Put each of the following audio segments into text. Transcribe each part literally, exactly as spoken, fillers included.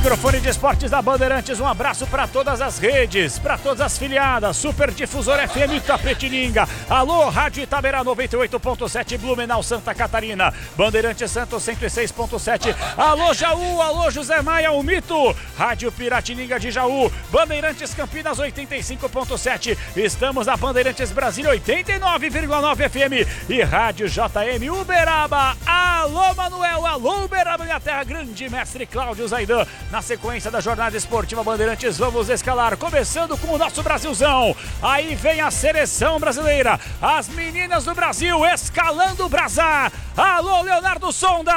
microfone de esportes da Bandeirantes, um abraço para todas as redes, para todas as filiadas, Super Difusor F M Itapetininga, alô, Rádio Itaberá noventa e oito ponto sete, Blumenau, Santa Catarina, Bandeirantes Santos cento e seis ponto sete, alô, Jaú, alô, José Maia, o Mito, Rádio Piratininga de Jaú, Bandeirantes Campinas oitenta e cinco ponto sete, estamos na Bandeirantes Brasília oitenta e nove vírgula nove F M e Rádio J M Uberaba, alô, Manuel, alô, Uberaba, minha terra, grande mestre Cláudio Zaidan. Na sequência da jornada esportiva Bandeirantes, vamos escalar, começando com o nosso Brasilzão. Aí vem a seleção brasileira, as meninas do Brasil escalando o Brasá. Alô, Leonardo Sonda!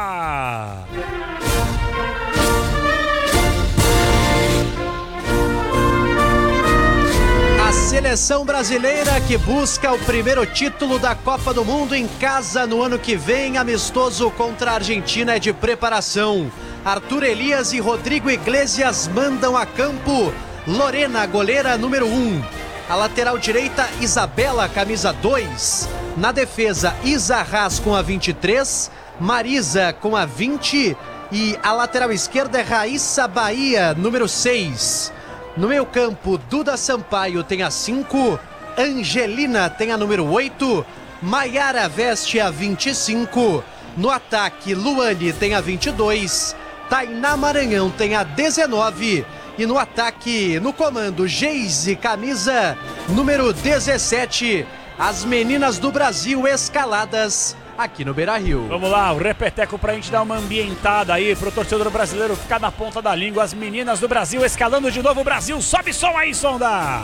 A seleção brasileira que busca o primeiro título da Copa do Mundo em casa no ano que vem, amistoso contra a Argentina, é de preparação. Arthur Elias e Rodrigo Iglesias mandam a campo. Lorena, goleira número um. A lateral direita, Isabela, camisa dois. Na defesa, Isa Haas com a vinte e três. Marisa com a vinte. E a lateral esquerda é Raíssa Bahia, número seis. No meio campo, Duda Sampaio tem a cinco. Angelina tem a número oito. Maiara veste a vinte e cinco. No ataque, Luane tem a vinte e dois. Tainá Maranhão tem a dezenove. E no ataque, no comando, Geise, camisa número dezessete. As meninas do Brasil escaladas aqui no Beira-Rio. Vamos lá, o repeteco pra gente dar uma ambientada aí, pro torcedor brasileiro ficar na ponta da língua. As meninas do Brasil escalando de novo o Brasil. Sobe som aí, Sonda!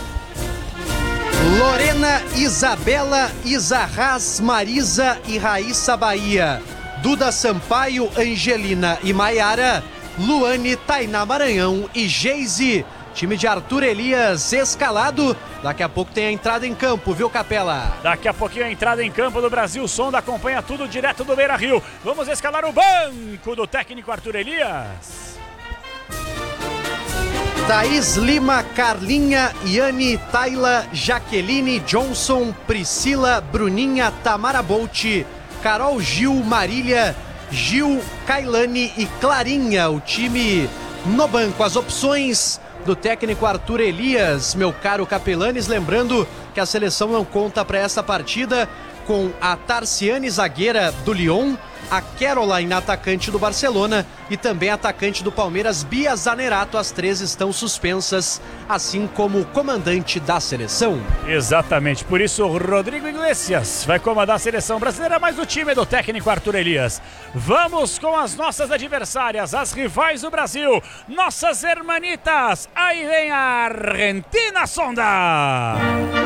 Lorena, Isabela, Isa Haas, Marisa e Raíssa Bahia. Duda Sampaio, Angelina e Maiara, Luane, Tainá Maranhão e Geise. Time de Arthur Elias escalado. Daqui a pouco tem a entrada em campo, viu, Capela? Daqui a pouquinho a entrada em campo do Brasil. Sonda acompanha tudo direto do Beira-Rio. Vamos escalar o banco do técnico Arthur Elias. Thaís Lima, Carlinha, Yane, Tayla, Jaqueline, Johnson, Priscila, Bruninha, Tamara Bolt, Carol, Gil, Marília, Gil, Kailane e Clarinha. O time no banco. As opções do técnico Arthur Elias, meu caro Capelanes, lembrando que a seleção não conta para essa partida com a Tarciane, zagueira do Lyon, a Caroline, atacante do Barcelona, e também atacante do Palmeiras, Bia Zanerato. As três estão suspensas, assim como o comandante da seleção. Exatamente, por isso o Rodrigo Iglesias vai comandar a seleção brasileira, mas o time é do técnico Arthur Elias. Vamos com as nossas adversárias, as rivais do Brasil, nossas hermanitas. Aí vem a Argentina, Sonda!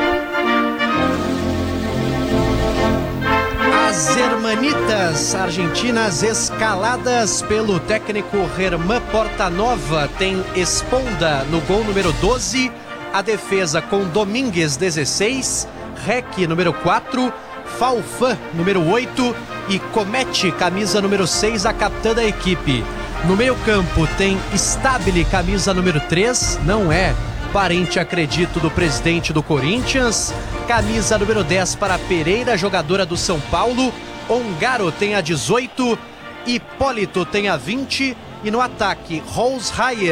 As hermanitas argentinas escaladas pelo técnico Germán Portanova. Tem Esponda no gol número doze. A defesa com Domingues, dezesseis. Rec, número quatro. Falfan, número oito. E Comete, camisa número seis, a capitã da equipe. No meio campo tem Stabile, camisa número três. Não é parente, acredito, do presidente do Corinthians. Camisa número dez para Pereira, jogadora do São Paulo. Ongaro tem a dezoito. Hipólito tem a vinte. E no ataque, Rose Raya